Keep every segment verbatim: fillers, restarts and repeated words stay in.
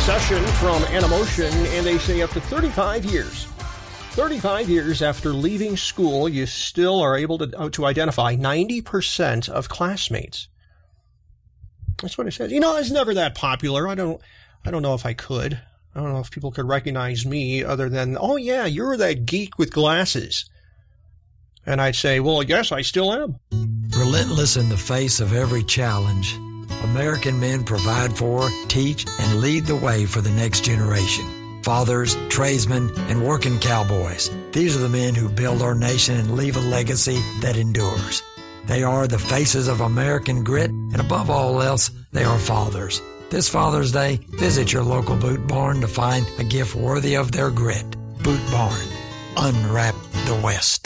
Obsession from Animotion, and they say up to thirty-five years. thirty-five years after leaving school, you still are able to, uh, to identify ninety percent of classmates. That's what it says. You know, I was never that popular. I don't, I don't know if I could. I don't know if people could recognize me other than, oh yeah, you're that geek with glasses. And I'd say, well, yes, I still am. Relentless in the face of every challenge, American men provide for, teach, and lead the way for the next generation. Fathers, tradesmen, and working cowboys. These are the men who build our nation and leave a legacy that endures. They are the faces of American grit, and above all else, they are fathers. This Father's Day, visit your local Boot Barn to find a gift worthy of their grit. Boot Barn. Unwrap the West.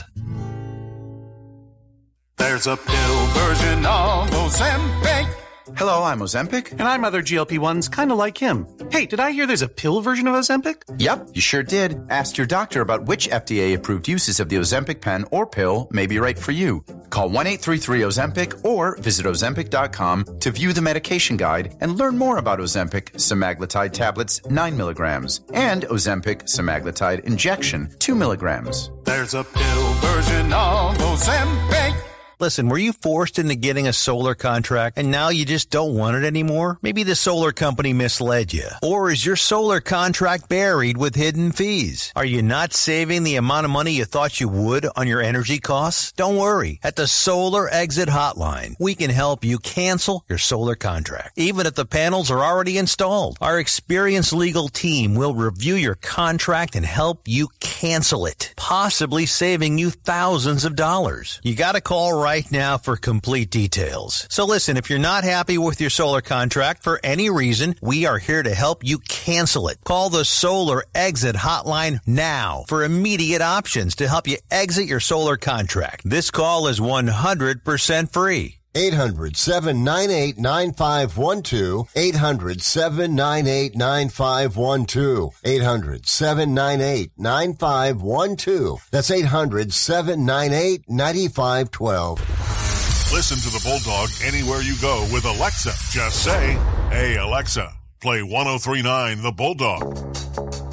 There's a pill version of Ozempic. Hello, I'm Ozempic. And I'm other G L P ones kind of like him. Hey, did I hear there's a pill version of Ozempic? Yep, you sure did. Ask your doctor about which F D A-approved uses of the Ozempic pen or pill may be right for you. Call one eight three three Ozempic or visit Ozempic dot com to view the medication guide and learn more about Ozempic semaglutide tablets nine milligrams and Ozempic semaglutide injection two milligrams. There's a pill version of Ozempic. Listen, were you forced into getting a solar contract and now you just don't want it anymore? Maybe the solar company misled you. Or is your solar contract buried with hidden fees? Are you not saving the amount of money you thought you would on your energy costs? Don't worry. At the Solar Exit Hotline, we can help you cancel your solar contract, even if the panels are already installed. Our experienced legal team will review your contract and help you cancel it, possibly saving you thousands of dollars. You got to call right now for complete details. So listen, if you're not happy with your solar contract for any reason, we are here to help you cancel it. Call the Solar Exit Hotline now for immediate options to help you exit your solar contract. This call is one hundred percent free. eight hundred, seven nine eight, nine five one two. eight hundred, seven nine eight, nine five one two. eight hundred, seven nine eight, nine five one two. That's eight hundred, seven nine eight, nine five one two. Listen to the Bulldog anywhere you go with Alexa. Just say, hey, Alexa, play one oh three point nine The Bulldog.